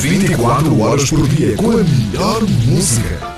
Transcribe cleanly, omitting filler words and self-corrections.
24 horas por dia com a melhor música.